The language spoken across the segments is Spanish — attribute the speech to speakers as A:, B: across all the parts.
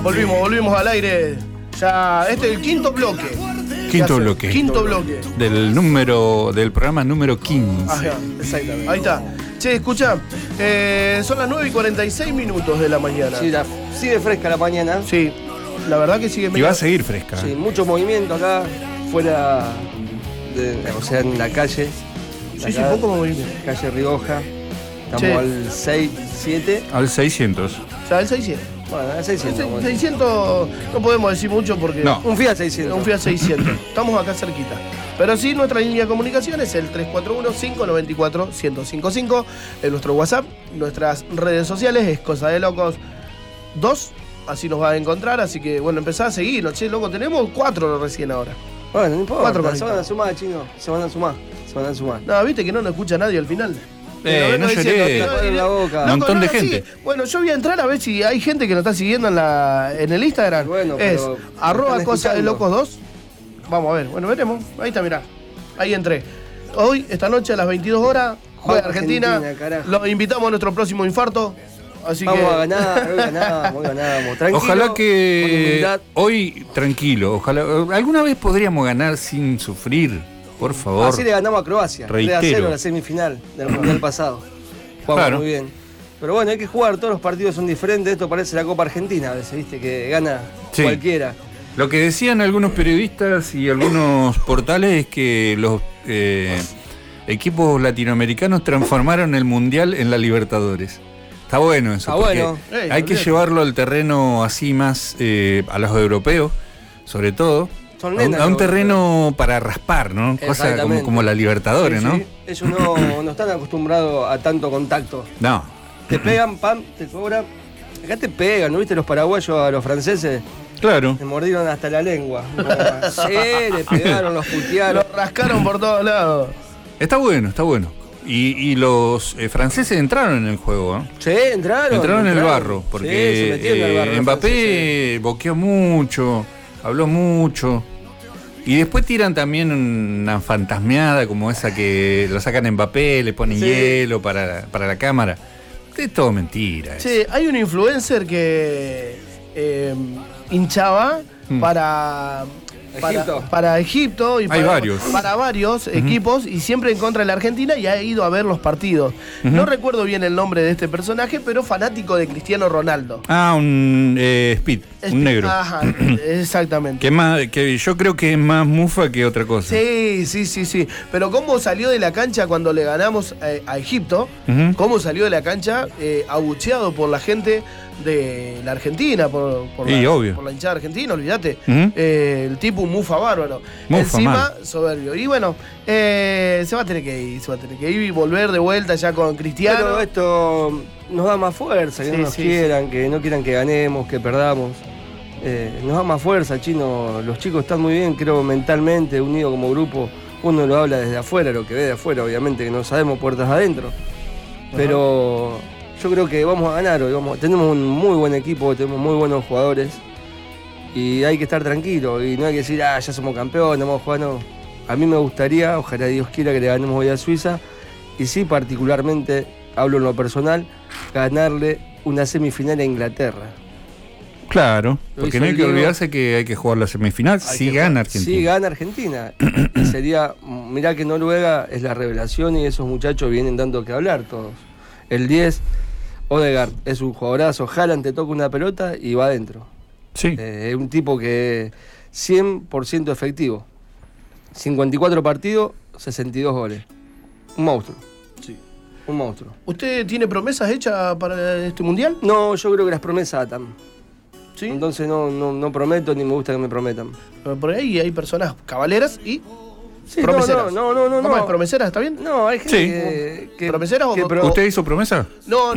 A: Volvimos al aire. Ya, este es el quinto bloque.
B: Quinto bloque. Del programa número 15.
A: Ajá, exactamente. Ahí está. Che, escucha, son las 9:46 de la mañana.
C: Sí, sigue fresca la mañana.
A: Sí, la verdad que sigue.
B: Y va a seguir fresca.
C: Sí, mucho movimiento acá, fuera, o sea, en la calle.
A: Sí, poco movimiento.
C: Calle Rioja. Estamos al 6-7.
B: Al 600.
A: O sea, al 600.
C: Bueno, al 600.
A: 600 no podemos decir mucho porque...
B: No.
C: Un Fiat 600.
A: Un Fiat 600. Estamos acá cerquita. Pero sí, nuestra línea de comunicación es el 341-594-1055. En nuestro WhatsApp, nuestras redes sociales es Cosa de Locos 2. Así nos va a encontrar. Así que, bueno, empezá a seguirnos. Che, loco, tenemos 4 recién ahora.
C: Bueno, no importa.
A: 4
C: se van a sumar, chino. Se van a sumar.
A: No, viste que no nos escucha nadie al final.
B: No lloré.
C: Un
B: montón de gente.
A: Sí. Bueno, yo voy a entrar a ver si hay gente que nos está siguiendo en el Instagram.
C: Bueno,
A: es @Cosa de Locos 2. Vamos a ver, bueno, veremos. Ahí está, mirá. Ahí entré. Hoy, esta noche a las 22 horas, juega Argentina. Los invitamos a nuestro próximo infarto. Así
C: vamos
A: que...
C: a ganar, hoy ganamos. Tranquilo,
B: ojalá que hoy, tranquilo, ojalá. ¿Alguna vez podríamos ganar sin sufrir? Por favor.
C: Así le ganamos a Croacia.
B: Reitero.
C: 3-0 en la semifinal del Mundial pasado. Jugamos muy bien. Pero bueno, hay que jugar, todos los partidos son diferentes. Esto parece la Copa Argentina a veces, viste, que gana cualquiera.
B: Lo que decían algunos periodistas y algunos portales es que los equipos latinoamericanos transformaron el Mundial en la Libertadores. Está bueno eso.
C: Está bueno.
B: Hay que llevarlo al terreno así más a los europeos, sobre todo. A un terreno para raspar, ¿no? Cosa como la Libertadores, sí, ¿no? Sí.
C: Ellos no están acostumbrados a tanto contacto.
B: No.
C: Te pegan, pam, te cobran. Acá te pegan, ¿no viste los paraguayos a los franceses?
B: Claro.
C: Te mordieron hasta la lengua. Sí, le pegaron, los putearon.
A: Los rascaron por todos lados.
B: Está bueno. Y los franceses entraron en el juego, ¿eh?
C: Sí, entraron
B: en el barro, porque
C: se metieron en el barro,
B: Mbappé boqueó mucho, habló mucho. Y después tiran también una fantasmeada como esa que lo sacan a Mbappé, le ponen hielo para la cámara. Es todo mentira.
A: Sí, hay un influencer que hinchaba para Egipto y para varios equipos y siempre en contra de la Argentina y ha ido a ver los partidos. No recuerdo bien el nombre de este personaje, pero fanático de Cristiano Ronaldo.
B: Un Speed, un negro.
A: Ajá, exactamente.
B: Que yo creo que es más mufa que otra cosa.
A: Sí. Pero cómo salió de la cancha cuando le ganamos a Egipto, cómo salió de la cancha abucheado por la gente de la Argentina, por la hinchada argentina, olvídate. El tipo un mufa bárbaro. Encima, soberbio. Y bueno, se va a tener que ir y volver de vuelta ya con Cristiano.
C: Pero esto nos da más fuerza, que no nos quieran, que no quieran que ganemos, que perdamos. Nos da más fuerza, chino. Los chicos están muy bien, creo, mentalmente, unidos como grupo. Uno lo habla desde afuera, lo que ve de afuera, obviamente, que no sabemos puertas adentro. Pero yo creo que vamos a ganar hoy. Tenemos un muy buen equipo, tenemos muy buenos jugadores. Y hay que estar tranquilo. Y no hay que decir, ya somos campeones, vamos a jugar, no. A mí me gustaría, ojalá Dios quiera, que le ganemos hoy a Suiza. Y sí, particularmente, hablo en lo personal, ganarle una semifinal a Inglaterra.
B: Claro, porque no hay que olvidarse que hay que jugar la semifinal si gana Argentina.
C: Si gana Argentina. Sería, mirá que Noruega es la revelación y esos muchachos vienen dando que hablar todos. El 10, Odegaard, es un jugadorazo. Haaland te toca una pelota y va adentro.
B: Sí.
C: Es un tipo que 100% efectivo. 54 partidos, 62 goles. Un monstruo.
A: Sí.
C: Un monstruo.
A: ¿Usted tiene promesas hechas para este mundial?
C: No, yo creo que las promesas atan.
A: ¿Sí?
C: Entonces no prometo ni me gusta que me prometan.
A: Por ahí hay personas cabaleras y
C: sí,
A: promeseras.
C: No.
A: ¿Cómo es? ¿Promeseras? ¿Está bien?
C: No, hay gente que
A: ¿promeseras o
B: ¿Usted hizo promesa?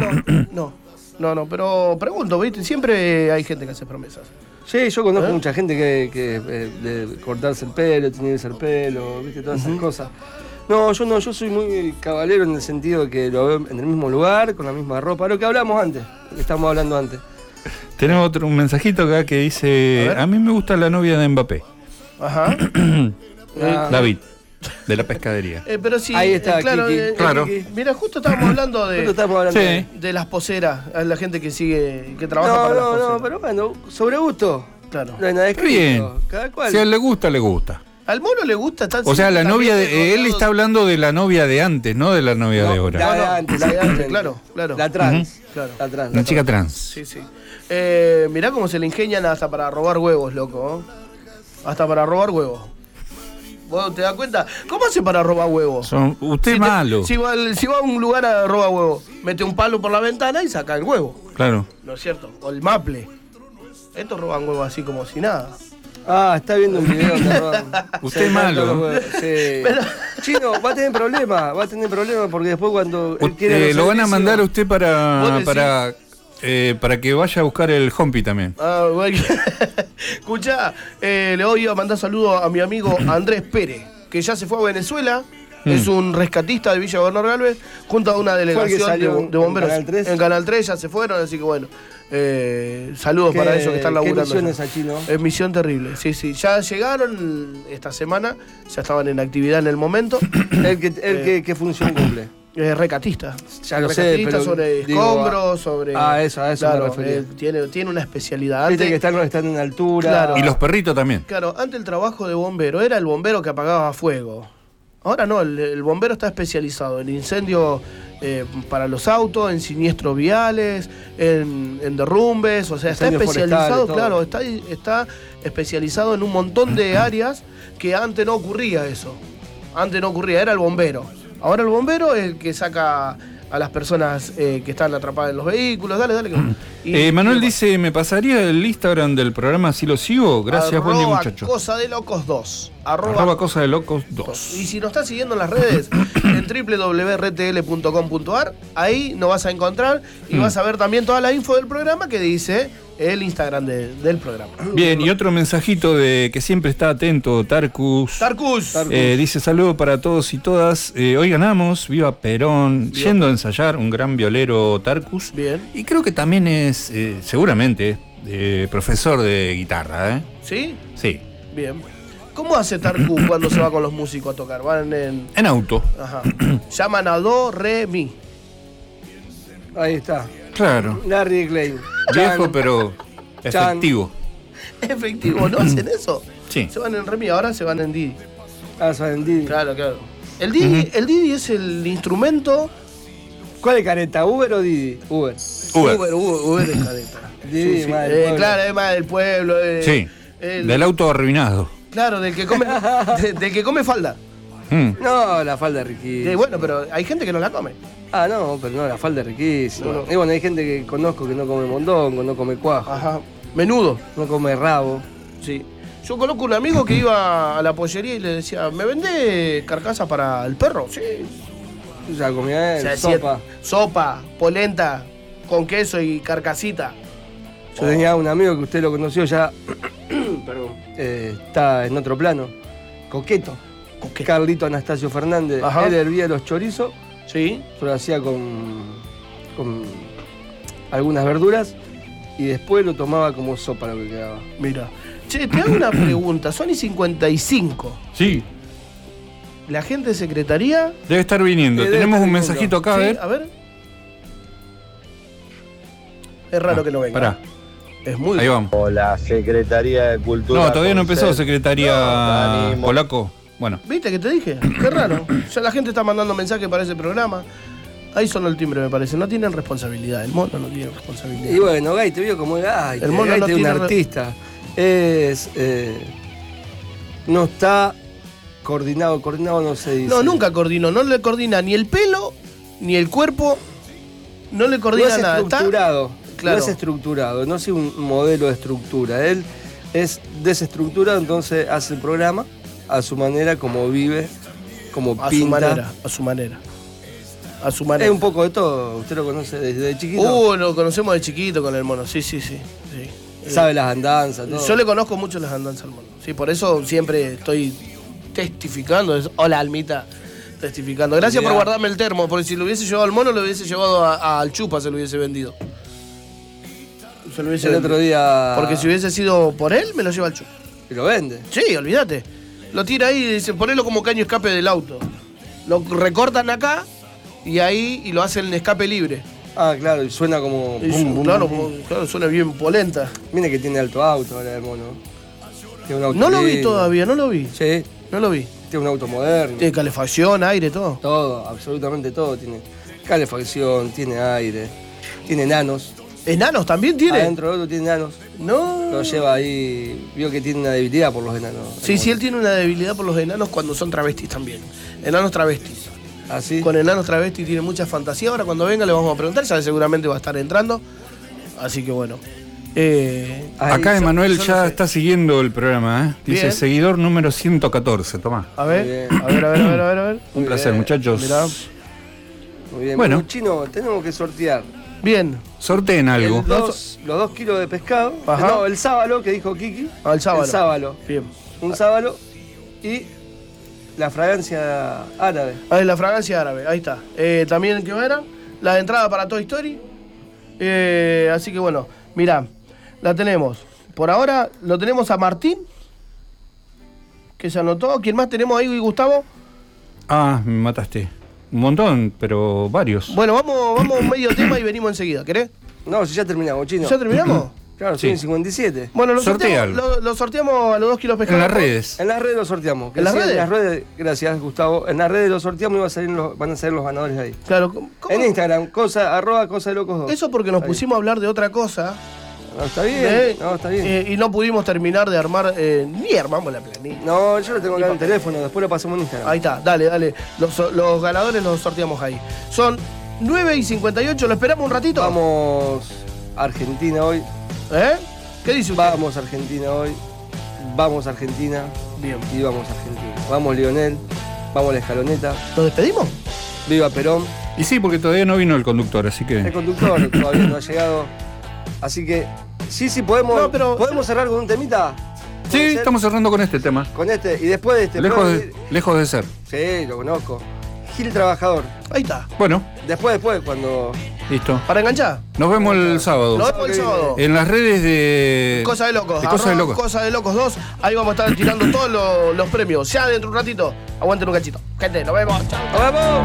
A: No, pero pregunto, ¿viste? Siempre hay gente que hace promesas.
C: Sí, yo conozco mucha gente que de cortarse el pelo, teñirse el pelo, ¿viste? Todas esas cosas. No, yo soy muy caballero en el sentido de que lo veo en el mismo lugar, con la misma ropa, lo que hablamos antes, lo que estábamos hablando antes.
B: Tenemos un mensajito acá que dice, a mí me gusta la novia de Mbappé.
A: Ajá.
B: David. de la pescadería.
A: Pero sí,
C: ahí está,
A: claro.
B: Claro.
A: Mira, justo estábamos hablando
B: Sí.
A: de las poseras, a la gente que trabaja para las poseras.
C: No, pero bueno, sobre gusto.
A: Claro.
C: No hay nada escrito.
B: Bien.
C: Cada cual.
B: Si a él le gusta, le gusta.
A: Al mono le gusta tan
B: O sea, la novia
A: de
B: él está hablando de la novia de antes, no de la novia de ahora.
C: La de antes,
A: la de antes, claro.
C: La trans.
A: Claro.
C: La trans.
B: Una chica trans.
A: Sí. Mirá cómo se le ingenian hasta para robar huevos, loco. Hasta para robar huevos. ¿Vos te das cuenta? ¿Cómo hace para robar huevos?
B: Usted es malo.
A: Si va a un lugar a robar huevos, mete un palo por la ventana y saca el huevo.
B: Claro.
A: ¿No es cierto? O el maple. Estos roban huevos así como si nada.
C: Ah, está viendo un video.
B: Usted es malo.
C: Sí.
A: Pero...
C: Chino, va a tener problemas porque después cuando él quiere
B: lo van a mandar a usted para que vaya a buscar el Hompi también.
A: Ah, bueno. Escuchá, le voy a mandar saludos a mi amigo Andrés Pérez, que ya se fue a Venezuela. Es un rescatista de Villa Gobernador Galvez, junto a una delegación de bomberos. En Canal 3 ya se fueron, así que bueno. Saludos para ellos que están laburando.
C: ¿Qué misión es a Chino?
A: Es misión terrible, sí. Ya llegaron esta semana, ya estaban en actividad en el momento.
C: ¿Qué función cumple?
A: Recatista.
C: Ya lo sé, pero
A: sobre escombros, sobre...
C: a eso
A: claro,
C: me refería.
A: Tiene una especialidad.
C: Viste que están en altura.
A: Claro.
B: Y los perritos también.
A: Claro, antes el trabajo de bombero era el bombero que apagaba fuego. Ahora no, el bombero está especializado en incendios para los autos, en siniestros viales, en derrumbes, o sea, está especializado, claro, está especializado en un montón de áreas que antes no ocurría eso. Antes no ocurría, era el bombero. Ahora el bombero es el que saca a las personas que están atrapadas en los vehículos. Dale.
B: Manuel dice, ¿me pasaría el Instagram del programa si lo sigo? Gracias, buen día, muchachos.
A: Cosa de Locos 2.
B: Arroba Cosa de Locos 2.
A: Y si nos estás siguiendo en las redes, en www.rtl.com.ar, ahí nos vas a encontrar y vas a ver también toda la info del programa que dice el Instagram del programa.
B: Bien, y otro mensajito de que siempre está atento, Tarcus. Dice, saludo para todos y todas. Hoy ganamos, viva Perón. Bien. Yendo a ensayar, un gran violero Tarcus.
A: Bien.
B: Y creo que también es, seguramente, profesor de guitarra,
A: ¿Sí?
B: Sí.
A: Bien. ¿Cómo hace Tarcus cuando se va con los músicos a tocar? Van
B: en auto.
A: Ajá. Llaman a do, re, mi.
C: Ahí está.
B: Claro.
C: Larry Klein.
B: Viejo, pero efectivo.
A: Efectivo, ¿no hacen eso?
B: Sí.
A: Se van en re, mi, ahora se van en Didi.
C: Se van en Didi.
A: Claro. El Didi es el instrumento.
C: ¿Cuál es careta? ¿Uber o Didi? Uber
A: es careta.
C: Didi,
A: sí.
C: Madre
A: claro, es más del pueblo.
B: Sí. Del auto arruinado.
A: Claro, del que come falda.
C: No, la falda es riquísima.
A: Bueno, pero hay gente que no la come.
C: No, pero no, la falda es riquísima.
A: No.
C: Y bueno, hay gente que conozco que no come mondongo, no come cuajo.
A: Ajá. Menudo.
C: No come rabo.
A: Sí. Yo conozco un amigo que iba a la pollería y le decía, ¿me vendés carcasa para el perro? Sí.
C: Ya comía él,
A: sopa, polenta, con queso y carcasita.
C: Yo tenía un amigo que usted lo conoció ya, perdón, está en otro plano, Coqueto. Carlito Anastasio Fernández.
A: Ajá.
C: Él hervía los chorizos,
A: sí,
C: lo hacía con algunas verduras y después lo tomaba como sopa lo que quedaba.
A: Mira. Che, te hago una pregunta, son y 55.
B: Sí.
A: ¿La gente de secretaría?
B: Debe estar viniendo. Tenemos un mensajito acá,
A: ¿Sí? A ver. Es raro que no venga.
B: Pará.
A: Es muy
B: ahí vamos.
D: Hola, Secretaría de Cultura.
B: No, todavía no empezó Secretaría Polaco. Bueno.
A: ¿Viste que te dije? Qué raro. Ya la gente está mandando mensajes para ese programa. Ahí sonó el timbre, me parece. No tienen responsabilidad. El mono no tiene responsabilidad.
C: Y bueno, Gay, te vio como Gay.
A: El mono
C: Gay
A: no
C: es un
A: tiene
C: artista. No está coordinado no se dice.
A: No, nunca coordinó. No le coordina ni el pelo, ni el cuerpo. No le coordina nada.
C: Estructurado.
A: Claro.
C: No es estructurado, no es un modelo de estructura. Él es desestructurado, entonces hace el programa a su manera, como vive, como pinta.
A: A su manera.
C: Es un poco de todo. Usted lo conoce desde chiquito.
A: Lo conocemos de chiquito con el mono. Sí.
C: Sabe las andanzas, todo.
A: Yo le conozco mucho las andanzas al mono. Sí, por eso siempre estoy testificando. Hola, Almita. Testificando. Gracias por guardarme el termo, porque si lo hubiese llevado al mono, lo hubiese llevado al Chupa, se lo hubiese vendido.
C: Otro día.
A: Porque si hubiese sido por él, me lo lleva al Chupa.
C: ¿Y lo vende?
A: Sí, olvídate. Lo tira ahí y dice, ponelo como caño escape del auto. Lo recortan acá y ahí y lo hacen en escape libre.
C: Ah, claro, y suena como...
A: Claro, suena bien polenta.
C: Mire que tiene alto auto ahora el mono. Tiene un auto
A: No lo vi
C: lindo.
A: todavía, no lo vi.
C: Sí.
A: No lo vi.
C: Tiene un auto moderno.
A: Tiene calefacción, aire, todo.
C: Todo, absolutamente todo. Tiene calefacción, tiene aire, tiene enanos.
A: ¿Enanos también tiene?
C: Adentro del auto tiene enanos.
A: No.
C: Lo lleva ahí, vio que tiene una debilidad por los enanos.
A: Sí, él tiene una debilidad por los enanos cuando son travestis también. Enanos travestis.
C: ¿Ah, sí?
A: Con enanos travestis tiene mucha fantasía. Ahora cuando venga le vamos a preguntar, ya seguramente va a estar entrando. Así que bueno.
B: Acá Emanuel ya está siguiendo el programa, ¿eh? Dice
A: Bien.
B: Seguidor número 114, tomá.
A: A ver. A ver.
B: Un placer, muchachos.
A: Mirá.
C: Muy bien.
B: Bueno.
C: Chino, tenemos que sortear.
A: Bien.
B: Sorteen algo.
C: Los 2 kilos de pescado.
A: Ajá.
C: No, el sábalo que dijo Kiki.
A: Ah, el sábalo.
C: El sábalo.
A: Bien.
C: Un sábalo y la fragancia árabe.
A: Ahí la fragancia árabe, ahí está. También, ¿qué era? La entrada para Toy Story. Así que bueno, mirá, la tenemos. Por ahora lo tenemos a Martín, que se anotó. ¿Quién más tenemos ahí, Gustavo?
B: Ah, me mataste. Un montón, pero varios.
A: Bueno, vamos medio tema y venimos enseguida, ¿querés?
C: No, si ya terminamos, Chino.
A: ¿Ya terminamos?
C: Claro,
B: Sí.
C: sí, en 57.
A: Bueno, lo
B: Sortealo.
A: sorteamos a los 2 kilos
B: En
A: pescados.
B: las redes.
C: En las redes lo sorteamos.
A: ¿En las redes?
C: En las redes, gracias, Gustavo. En las redes lo sorteamos y van a salir los ganadores ahí.
A: Claro, ¿cómo?
C: En Instagram, @cosa de locos 2.
A: Eso porque nos
C: Ahí.
A: pusimos a hablar de otra cosa.
C: No, está bien. No, está bien.
A: Y no pudimos terminar de armar, ni armamos la planilla.
C: No, yo lo tengo acá en el teléfono, después lo pasamos en Instagram.
A: Ahí está, dale. Los ganadores los sorteamos ahí. Son 9:58, ¿lo esperamos un ratito?
C: Vamos a Argentina hoy.
A: ¿Eh? ¿Qué dice usted?
C: Vamos a Argentina hoy. Vamos a Argentina.
A: Bien.
C: Y vamos a Argentina. Vamos Lionel. Vamos a la escaloneta.
A: ¿Nos despedimos?
C: Viva Perón.
B: Y sí, porque todavía no vino el conductor, así
C: El
B: que.
C: conductor todavía no ha llegado. Así que, sí, podemos,
A: No, pero-
C: ¿podemos cerrar con un temita.
B: Sí,
C: ¿Puede ser?
B: estamos cerrando con este tema.
C: Con este, y después de este.
B: Lejos de ser.
C: Sí, lo conozco. Gil Trabajador.
A: Ahí está.
B: Bueno,
C: Después, cuando...
B: listo.
A: ¿Para enganchar?
B: Nos vemos el sábado.
A: Nos vemos el sábado.
B: En las redes de.
A: Cosa de Locos.
B: Cosa de
A: arroba
B: Locos.
A: Cosa de Locos 2. Ahí vamos a estar tirando todos los premios. Ya dentro de un ratito. Aguanten un cachito. Gente, nos vemos. Chao.
C: ¡Nos vemos!